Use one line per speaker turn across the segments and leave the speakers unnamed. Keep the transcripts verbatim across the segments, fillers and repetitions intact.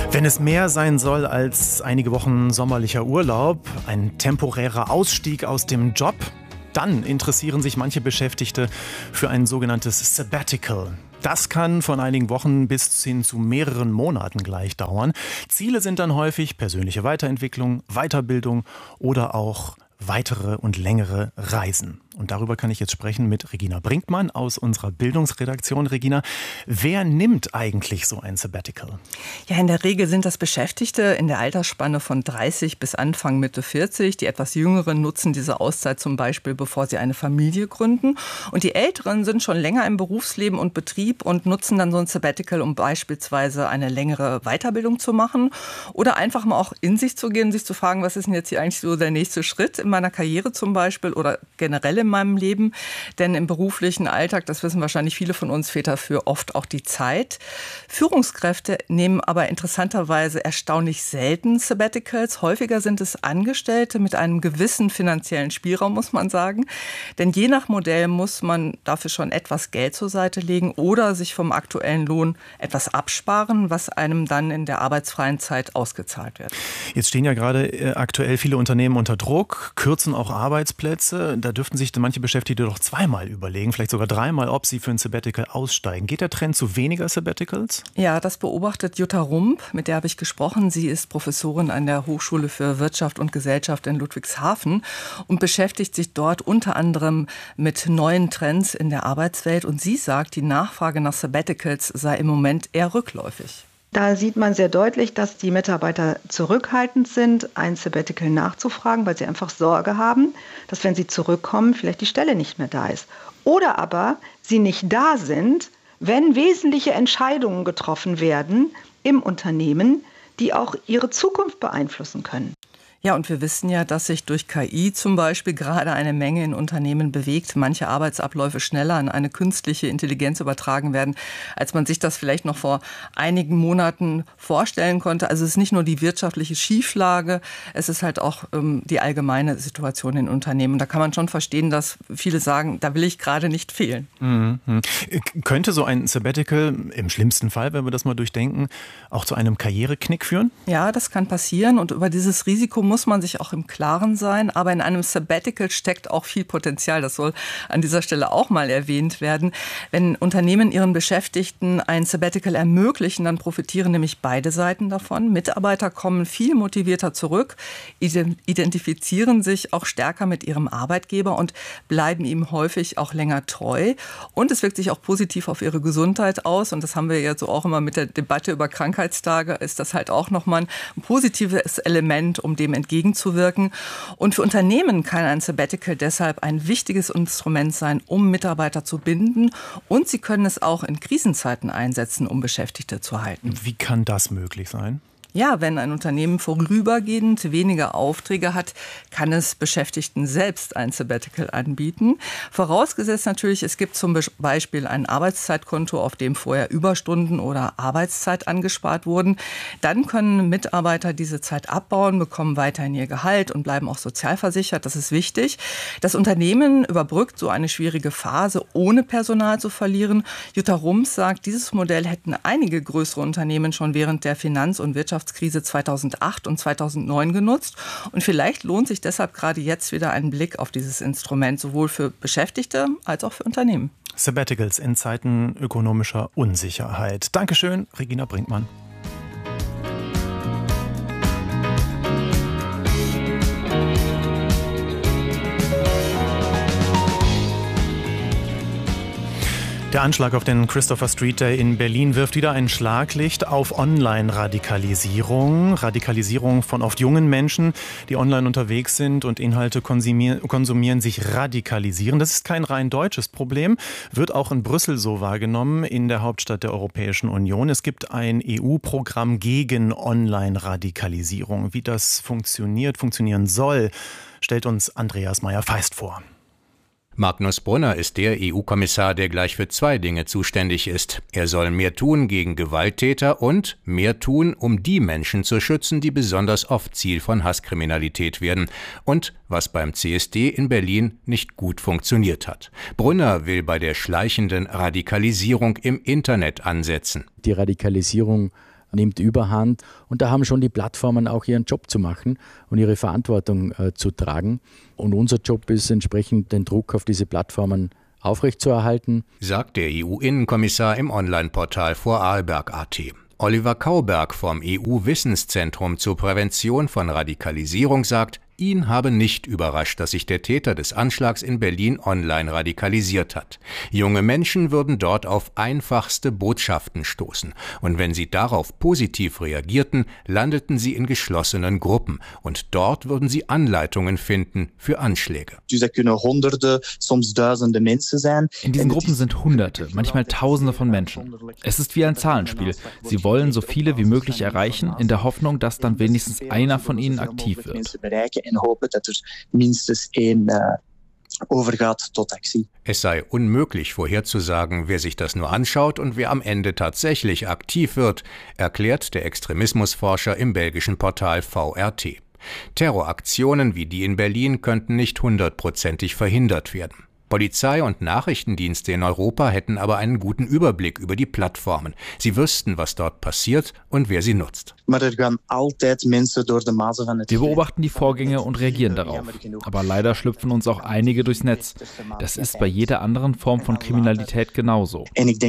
Wenn es mehr sein soll als einige Wochen sommerlicher Urlaub, ein temporärer Ausstieg aus dem Job, dann interessieren sich manche Beschäftigte für ein sogenanntes Sabbatical. Das kann von einigen Wochen bis hin zu mehreren Monaten gleich dauern. Ziele sind dann häufig persönliche Weiterentwicklung, Weiterbildung oder auch weitere und längere Reisen. Und darüber kann ich jetzt sprechen mit Regina Brinkmann aus unserer Bildungsredaktion. Regina, wer nimmt eigentlich so ein Sabbatical?
Ja, in der Regel sind das Beschäftigte in der Altersspanne von dreißig bis Anfang Mitte vierzig. Die etwas Jüngeren nutzen diese Auszeit zum Beispiel, bevor sie eine Familie gründen. Und die Älteren sind schon länger im Berufsleben und Betrieb und nutzen dann so ein Sabbatical, um beispielsweise eine längere Weiterbildung zu machen oder einfach mal auch in sich zu gehen, sich zu fragen, was ist denn jetzt hier eigentlich so der nächste Schritt in meiner Karriere zum Beispiel oder generell im in meinem Leben, denn im beruflichen Alltag, das wissen wahrscheinlich viele von uns, fehlt dafür oft auch die Zeit. Führungskräfte nehmen aber interessanterweise erstaunlich selten Sabbaticals. Häufiger sind es Angestellte mit einem gewissen finanziellen Spielraum, muss man sagen. Denn je nach Modell muss man dafür schon etwas Geld zur Seite legen oder sich vom aktuellen Lohn etwas absparen, was einem dann in der arbeitsfreien Zeit ausgezahlt wird.
Jetzt stehen ja gerade äh, aktuell viele Unternehmen unter Druck, kürzen auch Arbeitsplätze. Da dürften sich manche Beschäftigte doch zweimal überlegen, vielleicht sogar dreimal, ob sie für ein Sabbatical aussteigen. Geht der Trend zu weniger Sabbaticals?
Ja, das beobachtet Jutta Rump, mit der habe ich gesprochen. Sie ist Professorin an der Hochschule für Wirtschaft und Gesellschaft in Ludwigshafen und beschäftigt sich dort unter anderem mit neuen Trends in der Arbeitswelt. Und sie sagt, die Nachfrage nach Sabbaticals sei im Moment eher rückläufig.
Da sieht man sehr deutlich, dass die Mitarbeiter zurückhaltend sind, ein Sabbatical nachzufragen, weil sie einfach Sorge haben, dass wenn sie zurückkommen, vielleicht die Stelle nicht mehr da ist. Oder aber sie nicht da sind, wenn wesentliche Entscheidungen getroffen werden im Unternehmen, die auch ihre Zukunft beeinflussen können.
Ja, und wir wissen ja, dass sich durch K I zum Beispiel gerade eine Menge in Unternehmen bewegt. Manche Arbeitsabläufe schneller an eine künstliche Intelligenz übertragen werden, als man sich das vielleicht noch vor einigen Monaten vorstellen konnte. Also es ist nicht nur die wirtschaftliche Schieflage, es ist halt auch ähm, die allgemeine Situation in Unternehmen. Da kann man schon verstehen, dass viele sagen, da will ich gerade nicht fehlen.
Mhm. Könnte so ein Sabbatical im schlimmsten Fall, wenn wir das mal durchdenken, auch zu einem Karriereknick führen?
Ja, das kann passieren und über dieses Risiko muss man sich auch im Klaren sein. Aber in einem Sabbatical steckt auch viel Potenzial. Das soll an dieser Stelle auch mal erwähnt werden. Wenn Unternehmen ihren Beschäftigten ein Sabbatical ermöglichen, dann profitieren nämlich beide Seiten davon. Mitarbeiter kommen viel motivierter zurück, identifizieren sich auch stärker mit ihrem Arbeitgeber und bleiben ihm häufig auch länger treu. Und es wirkt sich auch positiv auf ihre Gesundheit aus. Und das haben wir ja so auch immer mit der Debatte über Krankheitstage. Ist das halt auch nochmal ein positives Element, um dem entgegenzuwirken. Und für Unternehmen kann ein Sabbatical deshalb ein wichtiges Instrument sein, um Mitarbeiter zu binden. Und sie können es auch in Krisenzeiten einsetzen, um Beschäftigte zu halten.
Wie kann das möglich sein?
Ja, wenn ein Unternehmen vorübergehend weniger Aufträge hat, kann es Beschäftigten selbst ein Sabbatical anbieten. Vorausgesetzt natürlich, es gibt zum Beispiel ein Arbeitszeitkonto, auf dem vorher Überstunden oder Arbeitszeit angespart wurden. Dann können Mitarbeiter diese Zeit abbauen, bekommen weiterhin ihr Gehalt und bleiben auch sozialversichert. Das ist wichtig. Das Unternehmen überbrückt so eine schwierige Phase, ohne Personal zu verlieren. Jutta Rump sagt, dieses Modell hätten einige größere Unternehmen schon während der Finanz- und Wirtschaftskrise zweitausendacht und zweitausendneun genutzt. Und vielleicht lohnt sich deshalb gerade jetzt wieder ein Blick auf dieses Instrument, sowohl für Beschäftigte als auch für Unternehmen.
Sabbaticals in Zeiten ökonomischer Unsicherheit. Dankeschön, Regina Brinkmann. Der Anschlag auf den Christopher Street Day in Berlin wirft wieder ein Schlaglicht auf Online-Radikalisierung. Radikalisierung von oft jungen Menschen, die online unterwegs sind und Inhalte konsumieren, konsumieren, sich radikalisieren. Das ist kein rein deutsches Problem, wird auch in Brüssel so wahrgenommen, in der Hauptstadt der Europäischen Union. Es gibt ein E U-Programm gegen Online-Radikalisierung. Wie das funktioniert, funktionieren soll, stellt uns Andreas Meyer-Feist vor.
Magnus Brunner ist der E U-Kommissar, der gleich für zwei Dinge zuständig ist. Er soll mehr tun gegen Gewalttäter und mehr tun, um die Menschen zu schützen, die besonders oft Ziel von Hasskriminalität werden und was beim C S D in Berlin nicht gut funktioniert hat. Brunner will bei der schleichenden Radikalisierung im Internet ansetzen.
Die Radikalisierung nimmt überhand. Und da haben schon die Plattformen auch ihren Job zu machen und ihre Verantwortung äh, zu tragen. Und unser Job ist entsprechend, den Druck auf diese Plattformen aufrechtzuerhalten.
Sagt der E U-Innenkommissar im Online-Portal Vorarlberg punkt a t. Oliver Kauberg vom E U-Wissenszentrum zur Prävention von Radikalisierung sagt, ihn habe nicht überrascht, dass sich der Täter des Anschlags in Berlin online radikalisiert hat. Junge Menschen würden dort auf einfachste Botschaften stoßen. Und wenn sie darauf positiv reagierten, landeten sie in geschlossenen Gruppen. Und dort würden sie Anleitungen finden für Anschläge.
In diesen Gruppen sind Hunderte, manchmal Tausende von Menschen. Es ist wie ein Zahlenspiel. Sie wollen so viele wie möglich erreichen, in der Hoffnung, dass dann wenigstens einer von ihnen aktiv wird.
En hopen dat er minstens één uh, overgaat tot actie.
Es sei unmöglich vorherzusagen, wer sich das nur anschaut und wer am Ende tatsächlich aktiv wird, erklärt der Extremismusforscher im belgischen Portal V R T. Terroraktionen wie die in Berlin könnten nicht hundertprozentig verhindert werden. Polizei und Nachrichtendienste in Europa hätten aber einen guten Überblick über die Plattformen. Sie wüssten, was dort passiert und wer sie nutzt.
Wir beobachten die Vorgänge und reagieren darauf. Aber leider schlüpfen uns auch einige durchs Netz. Das ist bei jeder anderen Form von Kriminalität genauso.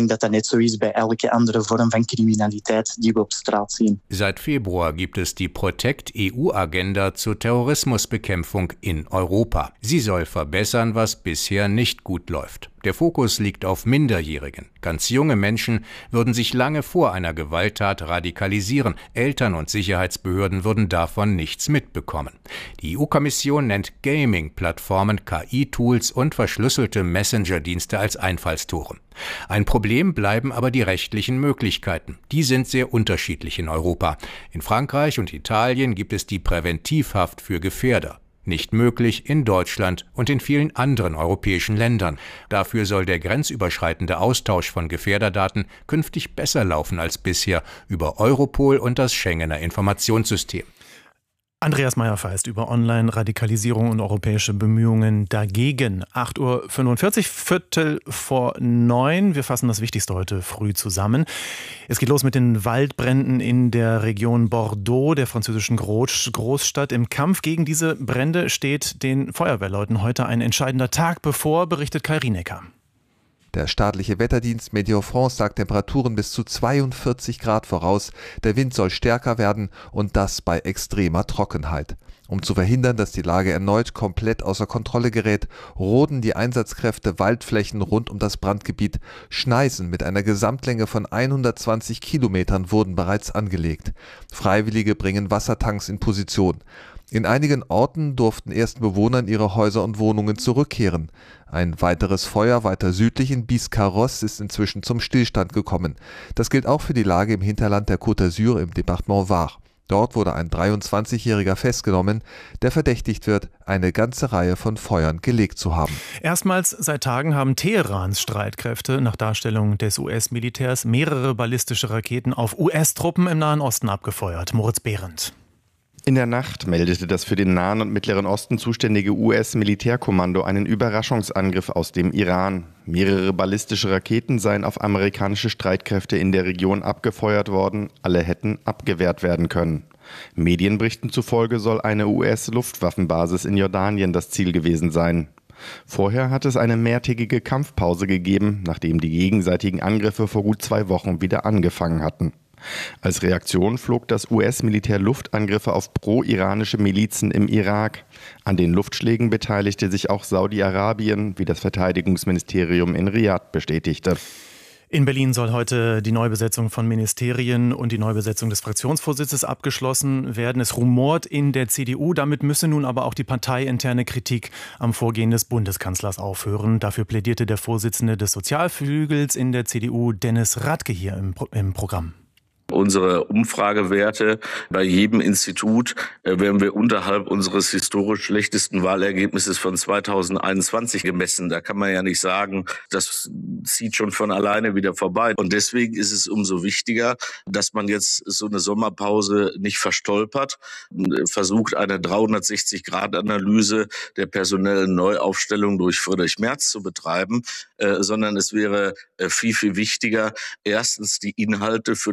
Seit Februar gibt es die Protect-E U-Agenda zur Terrorismusbekämpfung in Europa. Sie soll verbessern, was bisher nicht gut läuft. Der Fokus liegt auf Minderjährigen. Ganz junge Menschen würden sich lange vor einer Gewalttat radikalisieren. Eltern und Sicherheitsbehörden würden davon nichts mitbekommen. Die E U-Kommission nennt Gaming-Plattformen, K I-Tools und verschlüsselte Messenger-Dienste als Einfallstore. Ein Problem bleiben aber die rechtlichen Möglichkeiten. Die sind sehr unterschiedlich in Europa. In Frankreich und Italien gibt es die Präventivhaft für Gefährder. Nicht möglich in Deutschland und in vielen anderen europäischen Ländern. Dafür soll der grenzüberschreitende Austausch von Gefährderdaten künftig besser laufen als bisher über Europol und das Schengener Informationssystem.
Andreas Meyer-Feist über Online-Radikalisierung und europäische Bemühungen dagegen. acht Uhr fünfundvierzig, Viertel vor neun. Wir fassen das Wichtigste heute früh zusammen. Es geht los mit den Waldbränden in der Region Bordeaux, der französischen Großstadt. Im Kampf gegen diese Brände steht den Feuerwehrleuten heute ein entscheidender Tag bevor, berichtet Kai Rienecker.
Der staatliche Wetterdienst Météo France sagt Temperaturen bis zu zweiundvierzig Grad voraus. Der Wind soll stärker werden und das bei extremer Trockenheit. Um zu verhindern, dass die Lage erneut komplett außer Kontrolle gerät, roden die Einsatzkräfte Waldflächen rund um das Brandgebiet. Schneisen mit einer Gesamtlänge von hundertzwanzig Kilometern wurden bereits angelegt. Freiwillige bringen Wassertanks in Position. In einigen Orten durften ersten Bewohnern ihre Häuser und Wohnungen zurückkehren. Ein weiteres Feuer weiter südlich in Biscarrosse ist inzwischen zum Stillstand gekommen. Das gilt auch für die Lage im Hinterland der Côte d'Azur im Departement Var. Dort wurde ein dreiundzwanzigjähriger festgenommen, der verdächtigt wird, eine ganze Reihe von Feuern gelegt zu haben.
Erstmals seit Tagen haben Teherans Streitkräfte nach Darstellung des U S-Militärs mehrere ballistische Raketen auf U S-Truppen im Nahen Osten abgefeuert. Moritz Behrendt.
In der Nacht meldete das für den Nahen und Mittleren Osten zuständige U S-Militärkommando einen Überraschungsangriff aus dem Iran. Mehrere ballistische Raketen seien auf amerikanische Streitkräfte in der Region abgefeuert worden. Alle hätten abgewehrt werden können. Medienberichten zufolge soll eine U S-Luftwaffenbasis in Jordanien das Ziel gewesen sein. Vorher hat es eine mehrtägige Kampfpause gegeben, nachdem die gegenseitigen Angriffe vor gut zwei Wochen wieder angefangen hatten. Als Reaktion flog das U S-Militär Luftangriffe auf pro-iranische Milizen im Irak. An den Luftschlägen beteiligte sich auch Saudi-Arabien, wie das Verteidigungsministerium in Riad bestätigte.
In Berlin soll heute die Neubesetzung von Ministerien und die Neubesetzung des Fraktionsvorsitzes abgeschlossen werden. Es rumort in der C D U. Damit müsse nun aber auch die parteiinterne Kritik am Vorgehen des Bundeskanzlers aufhören. Dafür plädierte der Vorsitzende des Sozialflügels in der C D U, Dennis Radke, hier im, Pro- im Programm.
Unsere Umfragewerte bei jedem Institut äh, werden wir unterhalb unseres historisch schlechtesten Wahlergebnisses von zweitausendeinundzwanzig gemessen. Da kann man ja nicht sagen, das zieht schon von alleine wieder vorbei. Und deswegen ist es umso wichtiger, dass man jetzt so eine Sommerpause nicht verstolpert, versucht eine dreihundertsechzig-Grad-Analyse der personellen Neuaufstellung durch Friedrich Merz zu betreiben, äh, sondern es wäre äh, viel, viel wichtiger, erstens die Inhalte für das zweite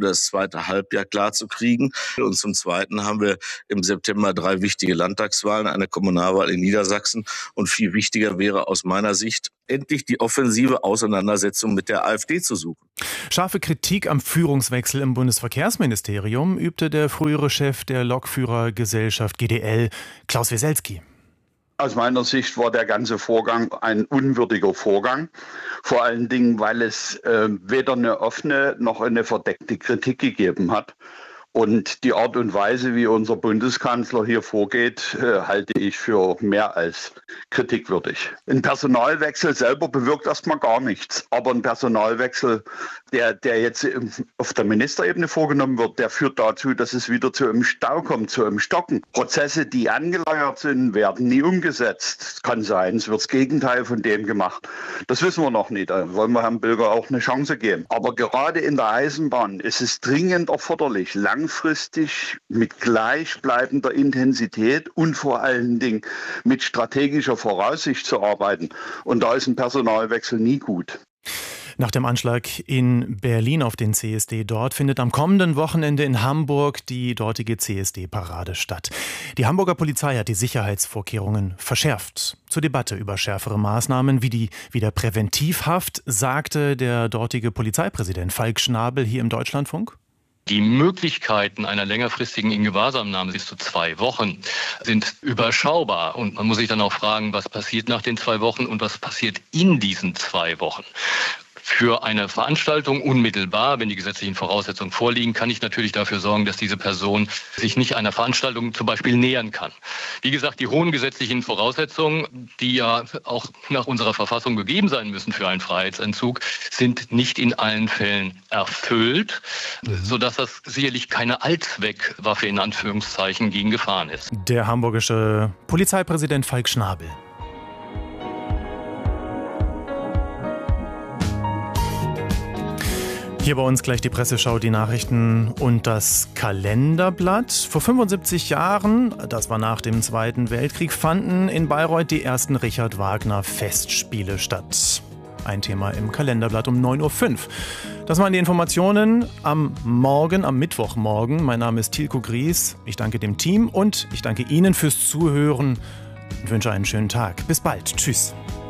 zweite Halbjahr klarzukriegen. Und zum Zweiten haben wir im September drei wichtige Landtagswahlen, eine Kommunalwahl in Niedersachsen. Und viel wichtiger wäre aus meiner Sicht, endlich die offensive Auseinandersetzung mit der AfD zu suchen.
Scharfe Kritik am Führungswechsel im Bundesverkehrsministerium übte der frühere Chef der Lokführergesellschaft G D L, Klaus Wieselski.
Aus meiner Sicht war der ganze Vorgang ein unwürdiger Vorgang. Vor allen Dingen, weil es äh, weder eine offene noch eine verdeckte Kritik gegeben hat. Und die Art und Weise, wie unser Bundeskanzler hier vorgeht, äh, halte ich für mehr als kritikwürdig. Ein Personalwechsel selber bewirkt erstmal gar nichts. Aber ein Personalwechsel, der, der jetzt auf der Ministerebene vorgenommen wird, der führt dazu, dass es wieder zu einem Stau kommt, zu einem Stocken. Prozesse, die angeleiert sind, werden nie umgesetzt. Kann sein, es wird das Gegenteil von dem gemacht. Das wissen wir noch nicht. Da wollen wir Herrn Bilger auch eine Chance geben. Aber gerade in der Eisenbahn ist es dringend erforderlich, lang langfristig mit gleichbleibender Intensität und vor allen Dingen mit strategischer Voraussicht zu arbeiten. Und da ist ein Personalwechsel nie gut.
Nach dem Anschlag in Berlin auf den C S D dort findet am kommenden Wochenende in Hamburg die dortige C S D-Parade statt. Die Hamburger Polizei hat die Sicherheitsvorkehrungen verschärft. Zur Debatte über schärfere Maßnahmen wie die wieder Präventivhaft sagte der dortige Polizeipräsident Falk Schnabel hier im Deutschlandfunk.
Die Möglichkeiten einer längerfristigen Ingewahrsamnahme bis zu zwei Wochen sind überschaubar. Und man muss sich dann auch fragen, was passiert nach den zwei Wochen und was passiert in diesen zwei Wochen. Für eine Veranstaltung unmittelbar, wenn die gesetzlichen Voraussetzungen vorliegen, kann ich natürlich dafür sorgen, dass diese Person sich nicht einer Veranstaltung zum Beispiel nähern kann. Wie gesagt, die hohen gesetzlichen Voraussetzungen, die ja auch nach unserer Verfassung gegeben sein müssen für einen Freiheitsentzug, sind nicht in allen Fällen erfüllt, sodass das sicherlich keine Allzweckwaffe in Anführungszeichen gegen Gefahren ist.
Der hamburgische Polizeipräsident Falk Schnabel. Hier bei uns gleich die Presseschau, die Nachrichten und das Kalenderblatt. Vor fünfundsiebzig Jahren, das war nach dem Zweiten Weltkrieg, fanden in Bayreuth die ersten Richard Wagner Festspiele statt. Ein Thema im Kalenderblatt um neun Uhr fünf. Das waren die Informationen am Morgen, am Mittwochmorgen. Mein Name ist Tilko Gries. Ich danke dem Team und ich danke Ihnen fürs Zuhören und wünsche einen schönen Tag. Bis bald. Tschüss.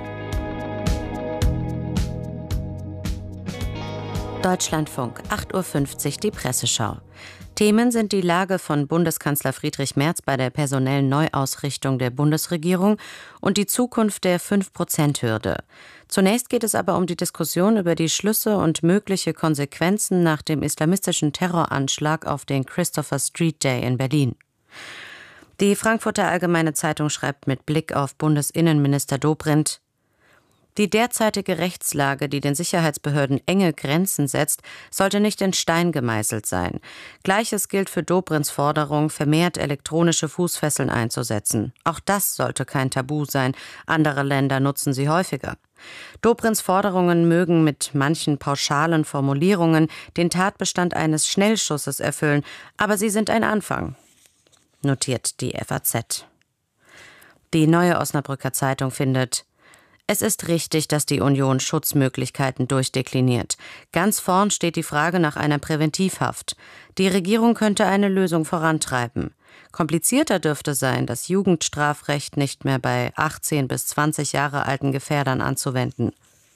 Deutschlandfunk, acht Uhr fünfzig, die Presseschau. Themen sind die Lage von Bundeskanzler Friedrich Merz bei der personellen Neuausrichtung der Bundesregierung und die Zukunft der fünf Prozent Hürde. Zunächst geht es aber um die Diskussion über die Schlüsse und mögliche Konsequenzen nach dem islamistischen Terroranschlag auf den Christopher Street Day in Berlin. Die Frankfurter Allgemeine Zeitung schreibt mit Blick auf Bundesinnenminister Dobrindt: Die derzeitige Rechtslage, die den Sicherheitsbehörden enge Grenzen setzt, sollte nicht in Stein gemeißelt sein. Gleiches gilt für Dobrindts Forderung, vermehrt elektronische Fußfesseln einzusetzen. Auch das sollte kein Tabu sein. Andere Länder nutzen sie häufiger. Dobrindts Forderungen mögen mit manchen pauschalen Formulierungen den Tatbestand eines Schnellschusses erfüllen, aber sie sind ein Anfang, notiert die F A Z. Die Neue Osnabrücker Zeitung findet: Es ist richtig, dass die Union Schutzmöglichkeiten durchdekliniert. Ganz vorn steht die Frage nach einer Präventivhaft. Die Regierung könnte eine Lösung vorantreiben. Komplizierter dürfte sein, das Jugendstrafrecht nicht mehr bei achtzehn bis zwanzig Jahre alten Gefährdern anzuwenden.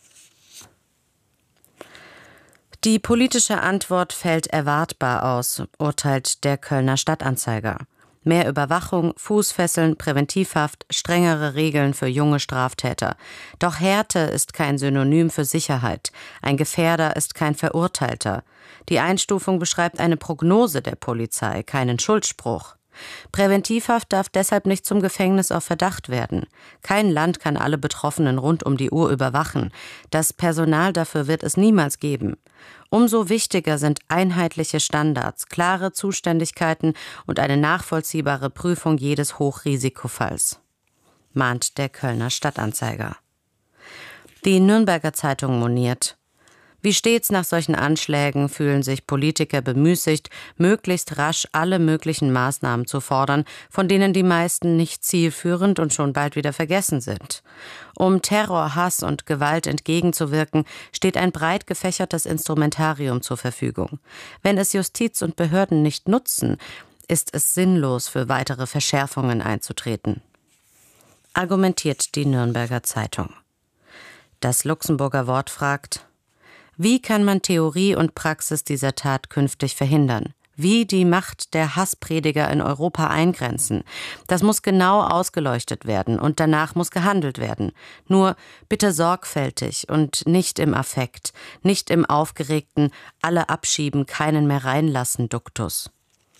Die politische Antwort fällt erwartbar aus, urteilt der Kölner Stadtanzeiger. Mehr Überwachung, Fußfesseln, Präventivhaft, strengere Regeln für junge Straftäter. Doch Härte ist kein Synonym für Sicherheit. Ein Gefährder ist kein Verurteilter. Die Einstufung beschreibt eine Prognose der Polizei, keinen Schuldspruch. Präventivhaft darf deshalb nicht zum Gefängnis auf Verdacht werden. Kein Land kann alle Betroffenen rund um die Uhr überwachen. Das Personal dafür wird es niemals geben. Umso wichtiger sind einheitliche Standards, klare Zuständigkeiten und eine nachvollziehbare Prüfung jedes Hochrisikofalls, mahnt der Kölner Stadtanzeiger. Die Nürnberger Zeitung moniert: Wie stets nach solchen Anschlägen fühlen sich Politiker bemüßigt, möglichst rasch alle möglichen Maßnahmen zu fordern, von denen die meisten nicht zielführend und schon bald wieder vergessen sind. Um Terror, Hass und Gewalt entgegenzuwirken, steht ein breit gefächertes Instrumentarium zur Verfügung. Wenn es Justiz und Behörden nicht nutzen, ist es sinnlos, für weitere Verschärfungen einzutreten. Argumentiert die Nürnberger Zeitung. Das Luxemburger Wort fragt: Wie kann man Theorie und Praxis dieser Tat künftig verhindern? Wie die Macht der Hassprediger in Europa eingrenzen? Das muss genau ausgeleuchtet werden und danach muss gehandelt werden. Nur bitte sorgfältig und nicht im Affekt, nicht im aufgeregten alle abschieben, keinen mehr reinlassen Duktus.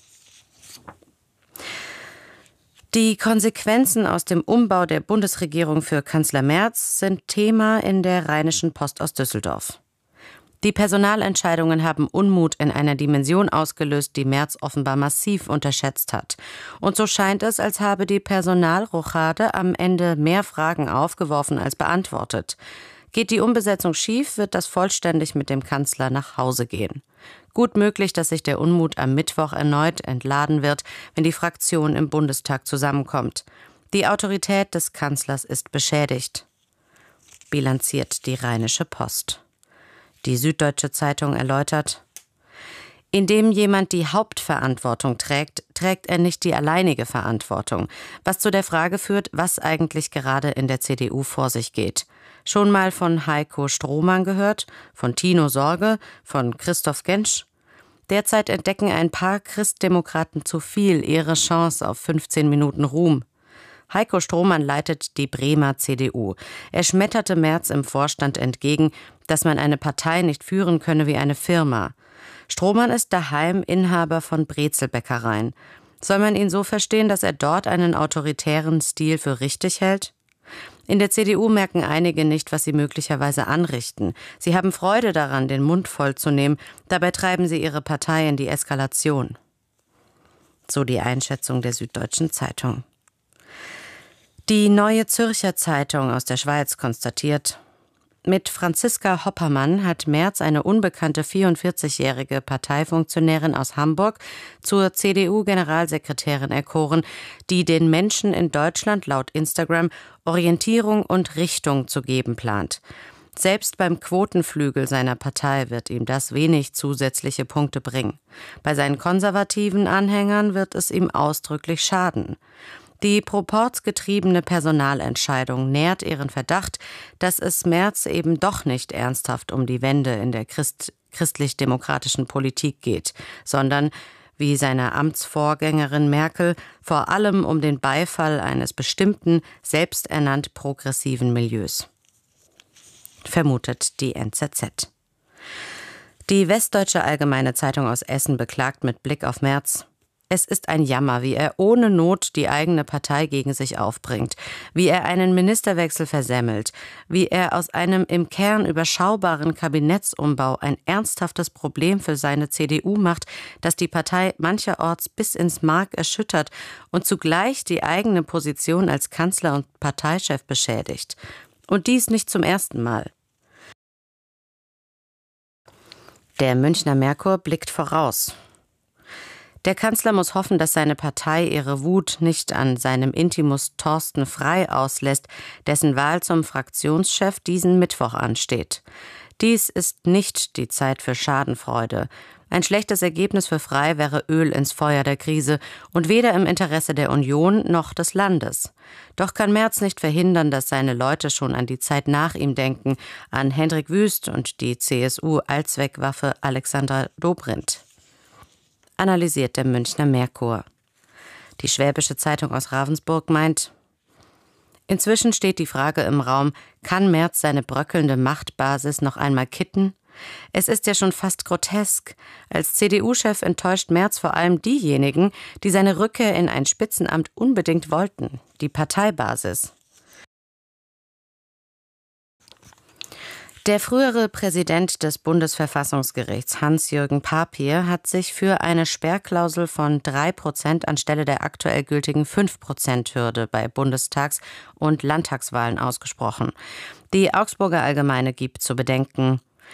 Die Konsequenzen aus dem Umbau der Bundesregierung für Kanzler Merz sind Thema in der Rheinischen Post aus Düsseldorf. Die Personalentscheidungen haben Unmut in einer Dimension ausgelöst, die Merz offenbar massiv unterschätzt hat. Und so scheint es, als habe die Personalrochade am Ende mehr Fragen aufgeworfen als beantwortet. Geht die Umbesetzung schief, wird das vollständig mit dem Kanzler nach Hause gehen. Gut möglich, dass sich der Unmut am Mittwoch erneut entladen wird, wenn die Fraktion im Bundestag zusammenkommt. Die Autorität des Kanzlers ist beschädigt, bilanziert die Rheinische Post. Die Süddeutsche Zeitung erläutert: Indem jemand die Hauptverantwortung trägt, trägt er nicht die alleinige Verantwortung, was zu der Frage führt, was eigentlich gerade in der C D U vor sich geht. Schon mal von Heiko Strohmann gehört, von Tino Sorge, von Christoph Gensch? Derzeit entdecken ein paar Christdemokraten zu viel ihre Chance auf fünfzehn Minuten Ruhm. Heiko Strohmann leitet die Bremer C D U. Er schmetterte Merz im Vorstand entgegen, dass man eine Partei nicht führen könne wie eine Firma. Strohmann ist daheim Inhaber von Brezelbäckereien. Soll man ihn so verstehen, dass er dort einen autoritären Stil für richtig hält? In der C D U merken einige nicht, was sie möglicherweise anrichten. Sie haben Freude daran, den Mund voll zu nehmen. Dabei treiben sie ihre Partei in die Eskalation. So die Einschätzung der Süddeutschen Zeitung. Die Neue Zürcher Zeitung aus der Schweiz konstatiert: Mit Franziska Hoppermann hat Merz eine unbekannte vierundvierzigjährige Parteifunktionärin aus Hamburg zur C D U-Generalsekretärin erkoren, die den Menschen in Deutschland laut Instagram Orientierung und Richtung zu geben plant. Selbst beim Quotenflügel seiner Partei wird ihm das wenig zusätzliche Punkte bringen. Bei seinen konservativen Anhängern wird es ihm ausdrücklich schaden. Die proportsgetriebene Personalentscheidung nährt ihren Verdacht, dass es Merz eben doch nicht ernsthaft um die Wende in der Christ- christlich-demokratischen Politik geht, sondern, wie seine Amtsvorgängerin Merkel, vor allem um den Beifall eines bestimmten, selbsternannt progressiven Milieus. Vermutet die N Z Z. Die Westdeutsche Allgemeine Zeitung aus Essen beklagt mit Blick auf Merz: Es ist ein Jammer, wie er ohne Not die eigene Partei gegen sich aufbringt, wie er einen Ministerwechsel versemmelt, wie er aus einem im Kern überschaubaren Kabinettsumbau ein ernsthaftes Problem für seine C D U macht, das die Partei mancherorts bis ins Mark erschüttert und zugleich die eigene Position als Kanzler und Parteichef beschädigt. Und dies nicht zum ersten Mal. Der Münchner Merkur blickt voraus. Der Kanzler muss hoffen, dass seine Partei ihre Wut nicht an seinem Intimus Thorsten Frey auslässt, dessen Wahl zum Fraktionschef diesen Mittwoch ansteht. Dies ist nicht die Zeit für Schadenfreude. Ein schlechtes Ergebnis für Frey wäre Öl ins Feuer der Krise und weder im Interesse der Union noch des Landes. Doch kann Merz nicht verhindern, dass seine Leute schon an die Zeit nach ihm denken, an Hendrik Wüst und die C S U-Allzweckwaffe Alexandra Dobrindt. Analysiert der Münchner Merkur. Die Schwäbische Zeitung aus Ravensburg meint: Inzwischen steht die Frage im Raum, kann Merz seine bröckelnde Machtbasis noch einmal kitten? Es ist ja schon fast grotesk. Als C D U-Chef enttäuscht Merz vor allem diejenigen, die seine Rückkehr in ein Spitzenamt unbedingt wollten, die Parteibasis. Der frühere Präsident des Bundesverfassungsgerichts, Hans-Jürgen Papier, hat sich für eine Sperrklausel von drei Prozent anstelle der aktuell gültigen fünf Prozent Hürde bei Bundestags- und Landtagswahlen ausgesprochen. Die Augsburger Allgemeine gibt zu bedenken: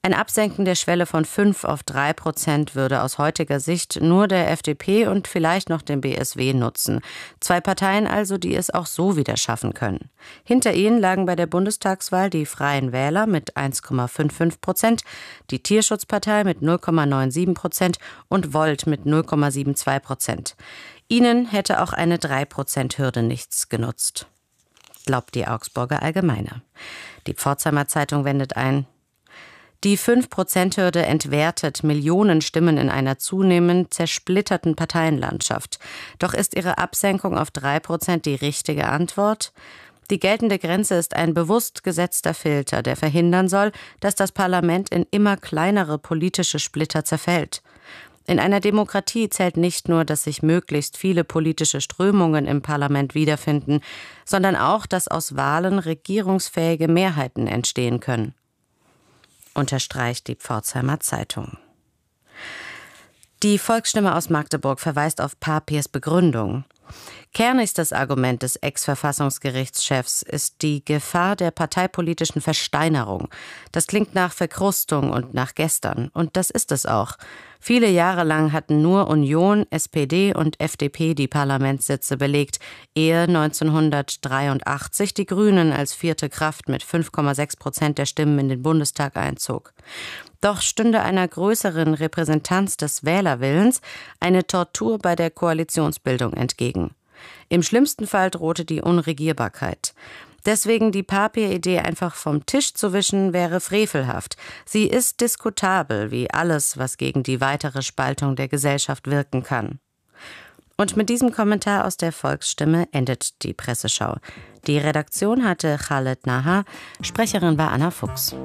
Ein Absenken der Schwelle von fünf auf drei Prozent würde aus heutiger Sicht nur der F D P und vielleicht noch dem B S W nutzen. Zwei Parteien also, die es auch so wieder schaffen können. Hinter ihnen lagen bei der Bundestagswahl die Freien Wähler mit eins Komma fünfundfünfzig Prozent, die Tierschutzpartei mit null Komma siebenundneunzig Prozent und Volt mit null Komma zweiundsiebzig Prozent. Ihnen hätte auch eine drei Prozent Hürde nichts genutzt, glaubt die Augsburger Allgemeine. Die Pforzheimer Zeitung wendet ein: Die fünf Prozent Hürde entwertet Millionen Stimmen in einer zunehmend zersplitterten Parteienlandschaft. Doch ist ihre Absenkung auf drei Prozent die richtige Antwort? Die geltende Grenze ist ein bewusst gesetzter Filter, der verhindern soll, dass das Parlament in immer kleinere politische Splitter zerfällt. In einer Demokratie zählt nicht nur, dass sich möglichst viele politische Strömungen im Parlament wiederfinden, sondern auch, dass aus Wahlen regierungsfähige Mehrheiten entstehen können, unterstreicht die Pforzheimer Zeitung. Die Volksstimme aus Magdeburg verweist auf Papiers Begründung. Kernigstes Argument des Ex-Verfassungsgerichtschefs ist die Gefahr der parteipolitischen Versteinerung. Das klingt nach Verkrustung und nach gestern. Und das ist es auch. Viele Jahre lang hatten nur Union, S P D und F D P die Parlamentssitze belegt, ehe neunzehnhundertdreiundachtzig die Grünen als vierte Kraft mit fünf Komma sechs Prozent der Stimmen in den Bundestag einzog. Doch stünde einer größeren Repräsentanz des Wählerwillens eine Tortur bei der Koalitionsbildung entgegen. Im schlimmsten Fall drohte die Unregierbarkeit. Deswegen die Papier-Idee einfach vom Tisch zu wischen, wäre frevelhaft. Sie ist diskutabel, wie alles, was gegen die weitere Spaltung der Gesellschaft wirken kann. Und mit diesem Kommentar aus der Volksstimme endet die Presseschau. Die Redaktion hatte Khaled Naha, Sprecherin war Anna Fuchs.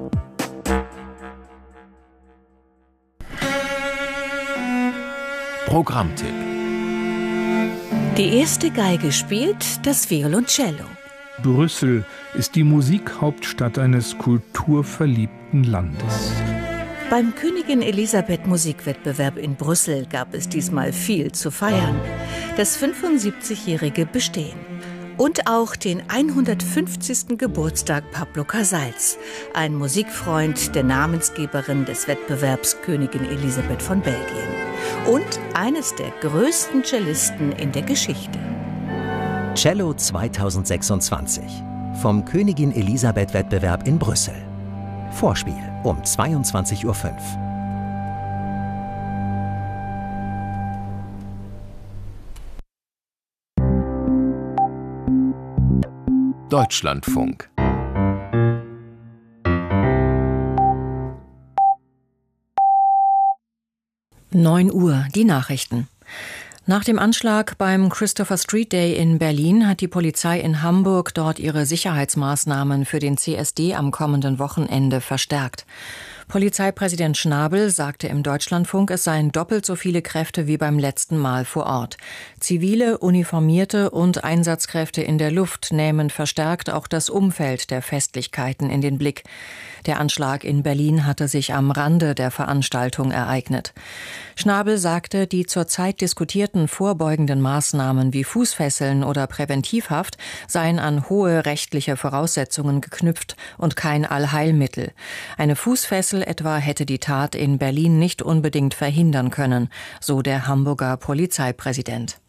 Programmtipp.
Die erste Geige spielt das Violoncello.
Brüssel ist die Musikhauptstadt eines kulturverliebten Landes.
Beim Königin Elisabeth Musikwettbewerb in Brüssel gab es diesmal viel zu feiern. Das fünfundsiebzigjährige Bestehen. Und auch den hundertfünfzigsten Geburtstag Pablo Casals, ein Musikfreund der Namensgeberin des Wettbewerbs Königin Elisabeth von Belgien. Und eines der größten Cellisten in der Geschichte.
Cello zweitausendsechsundzwanzig vom Königin Elisabeth Wettbewerb in Brüssel. Vorspiel um zweiundzwanzig Uhr fünf.
Deutschlandfunk.
neun Uhr, die Nachrichten. Nach dem Anschlag beim Christopher Street Day in Berlin hat die Polizei in Hamburg dort ihre Sicherheitsmaßnahmen für den C S D am kommenden Wochenende verstärkt. Polizeipräsident Schnabel sagte im Deutschlandfunk, es seien doppelt so viele Kräfte wie beim letzten Mal vor Ort. Zivile, Uniformierte und Einsatzkräfte in der Luft nehmen verstärkt auch das Umfeld der Festlichkeiten in den Blick. Der Anschlag in Berlin hatte sich am Rande der Veranstaltung ereignet. Schnabel sagte, die zurzeit diskutierten vorbeugenden Maßnahmen wie Fußfesseln oder Präventivhaft seien an hohe rechtliche Voraussetzungen geknüpft und kein Allheilmittel. Eine Fußfessel etwa hätte die Tat in Berlin nicht unbedingt verhindern können, so der Hamburger Polizeipräsident.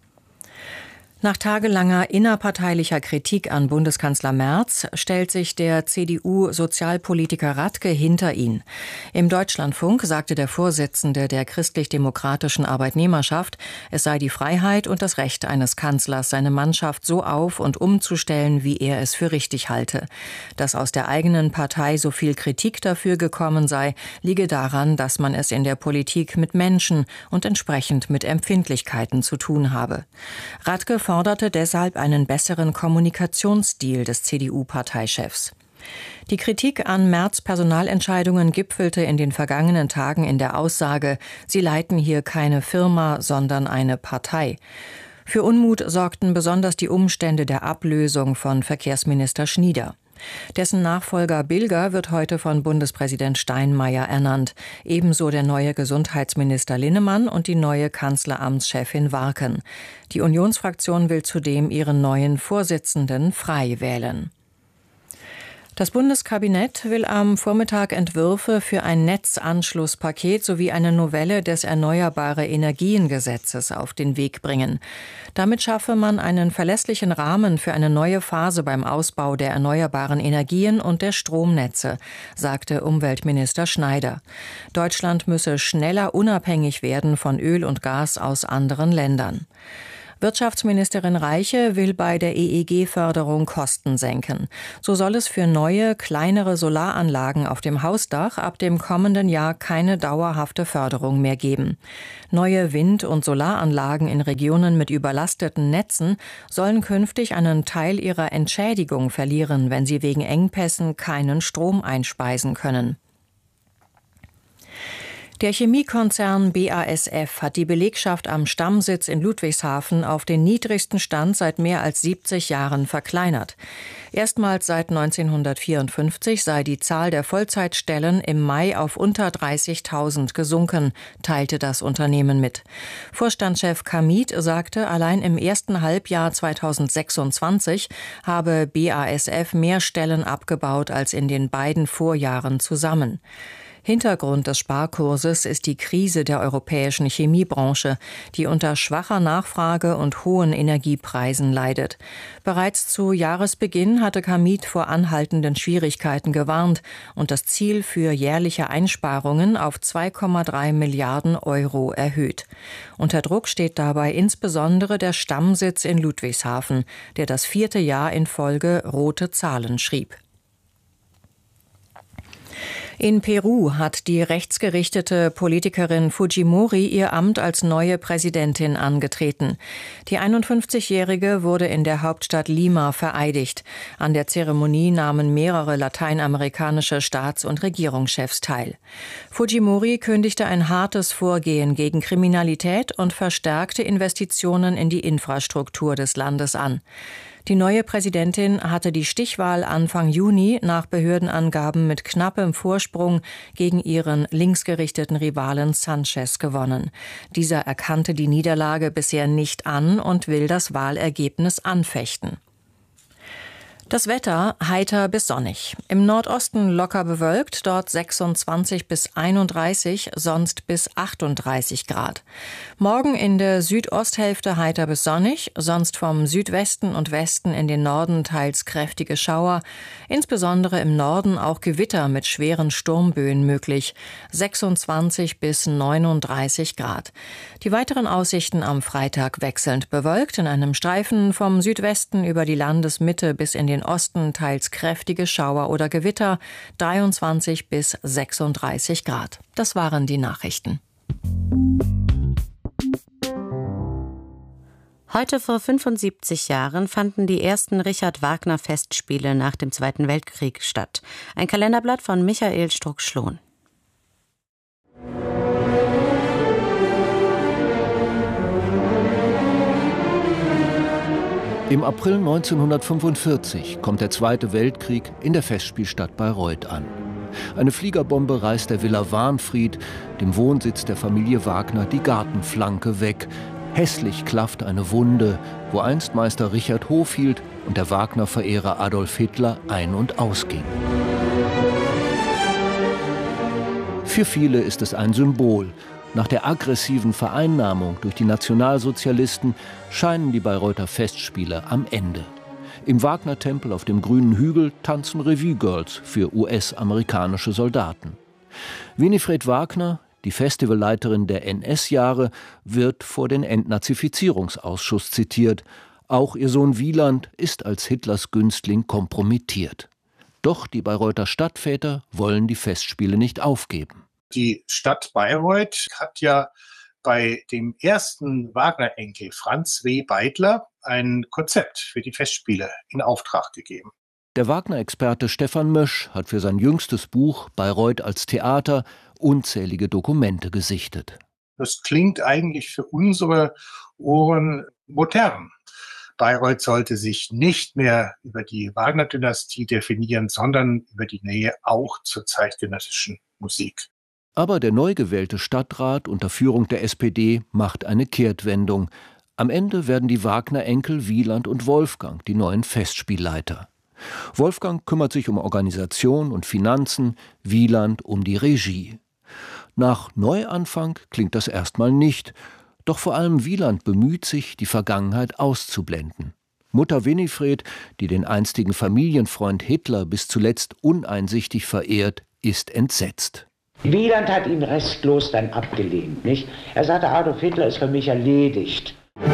Nach tagelanger innerparteilicher Kritik an Bundeskanzler Merz stellt sich der C D U-Sozialpolitiker Radke hinter ihn. Im Deutschlandfunk sagte der Vorsitzende der christlich-demokratischen Arbeitnehmerschaft, es sei die Freiheit und das Recht eines Kanzlers, seine Mannschaft so auf- und umzustellen, wie er es für richtig halte. Dass aus der eigenen Partei so viel Kritik dafür gekommen sei, liege daran, dass man es in der Politik mit Menschen und entsprechend mit Empfindlichkeiten zu tun habe. Radke forderte deshalb einen besseren Kommunikationsstil des C D U-Parteichefs. Die Kritik an Merz' Personalentscheidungen gipfelte in den vergangenen Tagen in der Aussage, sie leiten hier keine Firma, sondern eine Partei. Für Unmut sorgten besonders die Umstände der Ablösung von Verkehrsminister Schnieder. Dessen Nachfolger Bilger wird heute von Bundespräsident Steinmeier ernannt. Ebenso der neue Gesundheitsminister Linnemann und die neue Kanzleramtschefin Warken. Die Unionsfraktion will zudem ihren neuen Vorsitzenden frei wählen. Das Bundeskabinett will am Vormittag Entwürfe für ein Netzanschlusspaket sowie eine Novelle des Erneuerbare-Energien-Gesetzes auf den Weg bringen. Damit schaffe man einen verlässlichen Rahmen für eine neue Phase beim Ausbau der erneuerbaren Energien und der Stromnetze, sagte Umweltminister Schneider. Deutschland müsse schneller unabhängig werden von Öl und Gas aus anderen Ländern. Wirtschaftsministerin Reiche will bei der E E G-Förderung Kosten senken. So soll es für neue, kleinere Solaranlagen auf dem Hausdach ab dem kommenden Jahr keine dauerhafte Förderung mehr geben. Neue Wind- und Solaranlagen in Regionen mit überlasteten Netzen sollen künftig einen Teil ihrer Entschädigung verlieren, wenn sie wegen Engpässen keinen Strom einspeisen können. Der Chemiekonzern B A S F hat die Belegschaft am Stammsitz in Ludwigshafen auf den niedrigsten Stand seit mehr als siebzig Jahren verkleinert. Erstmals seit neunzehnhundertvierundfünfzig sei die Zahl der Vollzeitstellen im Mai auf unter dreißigtausend gesunken, teilte das Unternehmen mit. Vorstandschef Kamit sagte, allein im ersten Halbjahr zweitausendsechsundzwanzig habe B A S F mehr Stellen abgebaut als in den beiden Vorjahren zusammen. Hintergrund des Sparkurses ist die Krise der europäischen Chemiebranche, die unter schwacher Nachfrage und hohen Energiepreisen leidet. Bereits zu Jahresbeginn hatte Kamit vor anhaltenden Schwierigkeiten gewarnt und das Ziel für jährliche Einsparungen auf zwei Komma drei Milliarden Euro erhöht. Unter Druck steht dabei insbesondere der Stammsitz in Ludwigshafen, der das vierte Jahr in Folge rote Zahlen schrieb. In Peru hat die rechtsgerichtete Politikerin Fujimori ihr Amt als neue Präsidentin angetreten. Die einundfünfzigjährige wurde in der Hauptstadt Lima vereidigt. An der Zeremonie nahmen mehrere lateinamerikanische Staats- und Regierungschefs teil. Fujimori kündigte ein hartes Vorgehen gegen Kriminalität und verstärkte Investitionen in die Infrastruktur des Landes an. Die neue Präsidentin hatte die Stichwahl Anfang Juni nach Behördenangaben mit knappem Vorsprung gegen ihren linksgerichteten Rivalen Sanchez gewonnen. Dieser erkannte die Niederlage bisher nicht an und will das Wahlergebnis anfechten. Das Wetter heiter bis sonnig. Im Nordosten locker bewölkt, dort sechsundzwanzig bis einunddreißig, sonst bis achtunddreißig Grad. Morgen in der Südosthälfte heiter bis sonnig, sonst vom Südwesten und Westen in den Norden teils kräftige Schauer. Insbesondere im Norden auch Gewitter mit schweren Sturmböen möglich. sechsundzwanzig bis neununddreißig Grad. Die weiteren Aussichten am Freitag wechselnd bewölkt, in einem Streifen vom Südwesten über die Landesmitte bis in den Osten teils kräftige Schauer oder Gewitter, dreiundzwanzig bis sechsunddreißig Grad. Das waren die Nachrichten.
Heute vor fünfundsiebzig Jahren fanden die ersten Richard-Wagner-Festspiele nach dem Zweiten Weltkrieg statt. Ein Kalenderblatt von Michael Struck-Schlohn.
Im April neunzehnhundertfünfundvierzig kommt der Zweite Weltkrieg in der Festspielstadt Bayreuth an. Eine Fliegerbombe reißt der Villa Wahnfried, dem Wohnsitz der Familie Wagner, die Gartenflanke weg. Hässlich klafft eine Wunde, wo einst Meister Richard Hofhield und der Wagner-Verehrer Adolf Hitler ein- und ausgingen. Für viele ist es ein Symbol. Nach der aggressiven Vereinnahmung durch die Nationalsozialisten scheinen die Bayreuther Festspiele am Ende. Im Wagner-Tempel auf dem grünen Hügel tanzen Revue-Girls für U S-amerikanische Soldaten. Winifred Wagner, die Festivalleiterin der N S-Jahre, wird vor den Entnazifizierungsausschuss zitiert. Auch ihr Sohn Wieland ist als Hitlers Günstling kompromittiert. Doch die Bayreuther Stadtväter wollen die Festspiele nicht aufgeben.
Die Stadt Bayreuth hat ja bei dem ersten Wagner-Enkel Franz W. Beidler ein Konzept für die Festspiele in Auftrag gegeben.
Der Wagner-Experte Stefan Mösch hat für sein jüngstes Buch Bayreuth als Theater unzählige Dokumente gesichtet.
Das klingt eigentlich für unsere Ohren modern. Bayreuth sollte sich nicht mehr über die Wagner-Dynastie definieren, sondern über die Nähe auch zur zeitgenössischen Musik.
Aber der neu gewählte Stadtrat unter Führung der S P D macht eine Kehrtwendung. Am Ende werden die Wagner-Enkel Wieland und Wolfgang die neuen Festspielleiter. Wolfgang kümmert sich um Organisation und Finanzen, Wieland um die Regie. Nach Neuanfang klingt das erstmal nicht, doch vor allem Wieland bemüht sich, die Vergangenheit auszublenden. Mutter Winifred, die den einstigen Familienfreund Hitler bis zuletzt uneinsichtig verehrt, ist entsetzt.
Wieland hat ihn restlos dann abgelehnt, nicht? Er sagte, Adolf Hitler ist für mich erledigt.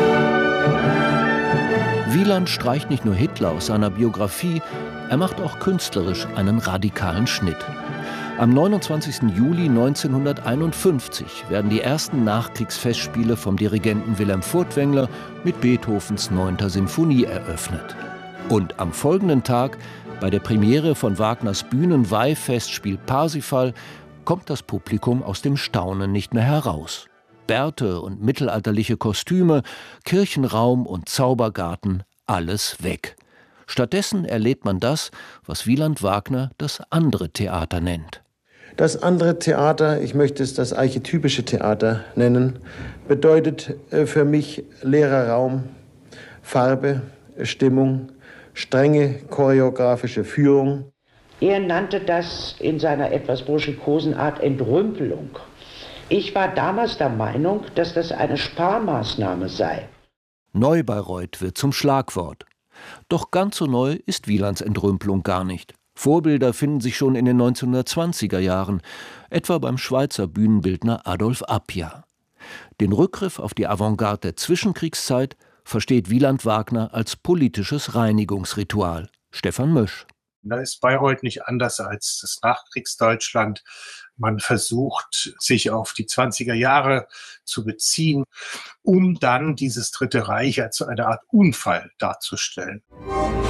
Wieland streicht nicht nur Hitler aus seiner Biografie, er macht auch künstlerisch einen radikalen Schnitt. Am neunundzwanzigsten Juli neunzehnhunderteinundfünfzig werden die ersten Nachkriegsfestspiele vom Dirigenten Wilhelm Furtwängler mit Beethovens neunter Symphonie eröffnet. Und am folgenden Tag, bei der Premiere von Wagners Bühnenweihfestspiel Parsifal, kommt das Publikum aus dem Staunen nicht mehr heraus. Bärte und mittelalterliche Kostüme, Kirchenraum und Zaubergarten, alles weg. Stattdessen erlebt man das, was Wieland Wagner das andere Theater nennt.
Das andere Theater, ich möchte es das archetypische Theater nennen, bedeutet für mich leerer Raum, Farbe, Stimmung, strenge choreografische Führung.
Er nannte das in seiner etwas burschikosen Art Entrümpelung. Ich war damals der Meinung, dass das eine Sparmaßnahme sei.
Neubayreuth wird zum Schlagwort. Doch ganz so neu ist Wielands Entrümpelung gar nicht. Vorbilder finden sich schon in den neunzehnhundertzwanziger Jahren, etwa beim Schweizer Bühnenbildner Adolf Appia. Den Rückgriff auf die Avantgarde der Zwischenkriegszeit versteht Wieland Wagner als politisches Reinigungsritual. Stefan Mösch.
Da ist Bayreuth nicht anders als das Nachkriegsdeutschland. Man versucht, sich auf die zwanziger Jahre zu beziehen, um dann dieses Dritte Reich als eine Art Unfall darzustellen.